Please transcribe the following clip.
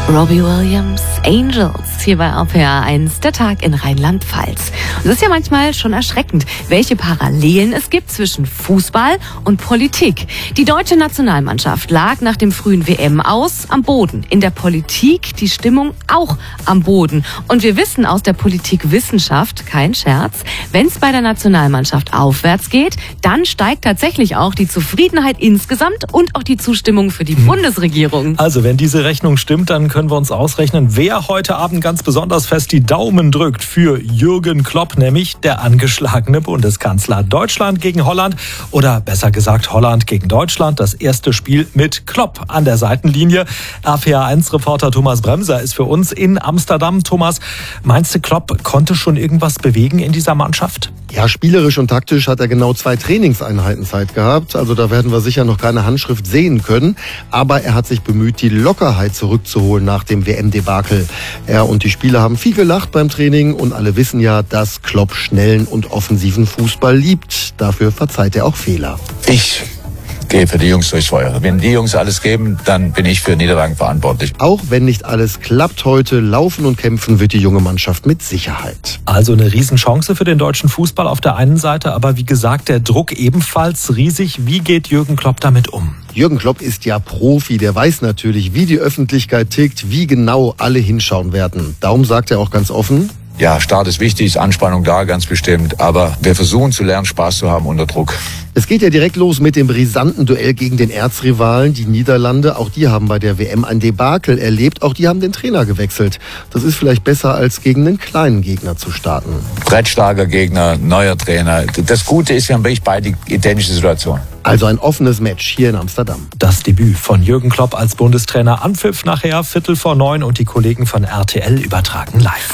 Robbie Williams, Angels, hier bei RPA 1, der Tag in Rheinland-Pfalz. Und es ist ja manchmal schon erschreckend, welche Parallelen es gibt zwischen Fußball und Politik. Die deutsche Nationalmannschaft lag nach dem frühen WM-Aus am Boden. In der Politik die Stimmung auch am Boden. Und wir wissen aus der Politikwissenschaft, kein Scherz, wenn es bei der Nationalmannschaft aufwärts geht, dann steigt tatsächlich auch die Zufriedenheit insgesamt und auch die Zustimmung für die Bundesregierung. Also wenn diese Rechnung stimmt, dann können wir uns ausrechnen, wer heute Abend ganz besonders fest die Daumen drückt für Jürgen Klopp, nämlich der angeschlagene Bundeskanzler. Deutschland gegen Holland oder besser gesagt Holland gegen Deutschland. Das erste Spiel mit Klopp an der Seitenlinie. RPA1-Reporter Thomas Bremser ist für uns in Amsterdam. Thomas, meinst du, Klopp konnte schon irgendwas bewegen in dieser Mannschaft? Ja, spielerisch und taktisch hat er genau 2 Trainingseinheiten Zeit gehabt. Also da werden wir sicher noch keine Handschrift sehen können. Aber er hat sich bemüht, die Lockerheit zurückzuholen nach dem WM-Debakel. Er und die Spieler haben viel gelacht beim Training und alle wissen ja, dass Klopp schnellen und offensiven Fußball liebt. Dafür verzeiht er auch Fehler. Ich gehe für die Jungs durchs Feuer. Wenn die Jungs alles geben, dann bin ich für Niederlagen verantwortlich. Auch wenn nicht alles klappt heute, laufen und kämpfen wird die junge Mannschaft mit Sicherheit. Also eine Riesenchance für den deutschen Fußball auf der einen Seite, aber wie gesagt, der Druck ebenfalls riesig. Wie geht Jürgen Klopp damit um? Jürgen Klopp ist ja Profi, der weiß natürlich, wie die Öffentlichkeit tickt, wie genau alle hinschauen werden. Darum sagt er auch ganz offen: Ja, Start ist wichtig, ist Anspannung da, ganz bestimmt. Aber wir versuchen zu lernen, Spaß zu haben unter Druck. Es geht ja direkt los mit dem brisanten Duell gegen den Erzrivalen, die Niederlande. Auch die haben bei der WM ein Debakel erlebt. Auch die haben den Trainer gewechselt. Das ist vielleicht besser, als gegen einen kleinen Gegner zu starten. Brettstarker Gegner, neuer Trainer. Das Gute ist, wir haben wirklich beide identische Situationen. Also ein offenes Match hier in Amsterdam. Das Debüt von Jürgen Klopp als Bundestrainer. Anpfiff nachher 8:45 und die Kollegen von RTL übertragen live.